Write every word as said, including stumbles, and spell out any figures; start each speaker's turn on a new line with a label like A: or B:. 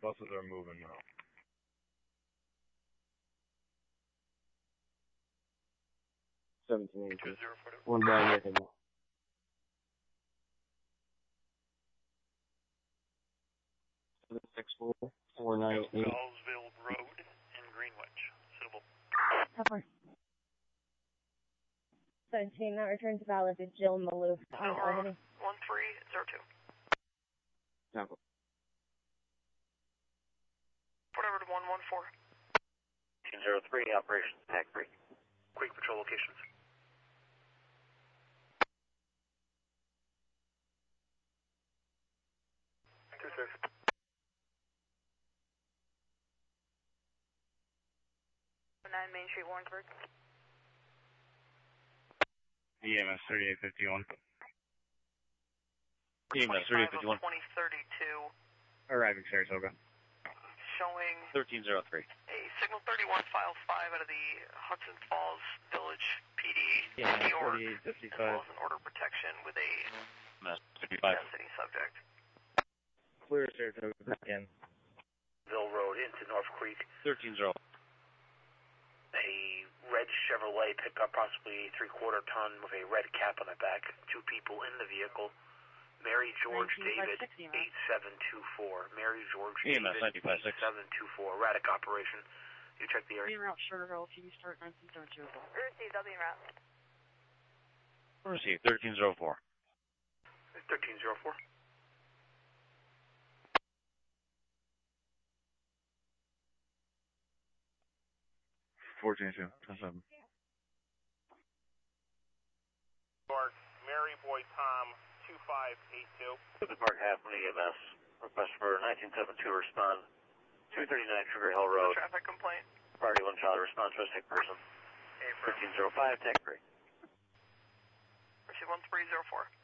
A: Buses are moving now. Seventeen eighty. One bag right now. Seven six four four nine eight.
B: Gallsville Road in Greenwich. Suitable.
C: Cover. Seventeen. That returns valid to Jill Maloof on Albany.
B: One three zero two.
A: Cover.
B: Whatever to one one four.
D: zero three, operations tag three.
B: Quick patrol locations. Two six.
E: nine Main Street, Warrensburg.
F: E M S thirty-eight fifty-one. E M S thirty-eight fifty-one.
B: twenty thirty-two.
F: Arriving Saratoga.
B: Showing
D: thirteen oh three.
B: a signal thirty-one, file five out of the Hudson Falls Village P D.
F: Yeah,
B: New York,
F: thirty-eight
B: as
F: fifty-five.
B: well as an order protection with a
F: fifty-five.
B: city subject.
F: Clear Saratoga again.
D: Ville Road into North Creek.
F: thirteen zero.
D: A red Chevrolet pickup, possibly three-quarter ton with a red cap on the back. Two people in the vehicle. Mary George David, eight seven two four. Mary George
F: E M S
D: David,
F: ninety-five six.
D: eight seven two four. Erratic operation. You check the area.
E: Being route Sugarhill, can you start nineteen seven two four?
G: Received, I'll be en route.
F: Received thirteen zero four.
D: thirteen zero four.
F: fourteen two. ten seven.
B: York, Mary Boy Tom, two five eight two.
D: Pacific Park Halfman E M S. Request for nineteen seven two respond. two thirty-nine Sugar Hill Road.
B: Traffic complaint.
D: Party one child response to a sick person. thirteen zero five, tag three.
B: Receive one three zero four.